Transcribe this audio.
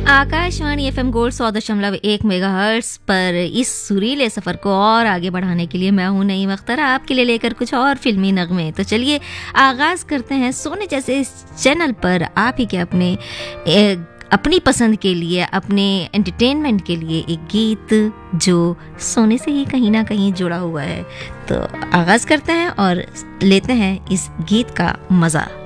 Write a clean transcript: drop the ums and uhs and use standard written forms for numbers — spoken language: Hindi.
आकाशवाणी एफएम गोल्ड 100.1 मेगाहर्ट्ज पर इस सुरीले सफर को और आगे बढ़ाने के लिए मैं हूं नईम अख्तर, आपके लिए लेकर कुछ और फिल्मी नगमे। तो चलिए आगाज करते हैं सोने जैसे इस चैनल पर आप ही के अपनी पसंद के लिए, अपने एंटरटेनमेंट के लिए एक गीत जो सोने से ही कहीं ना कहीं जुड़ा हुआ है। तो आगाज करते हैं और लेते हैं इस गीत का मजा।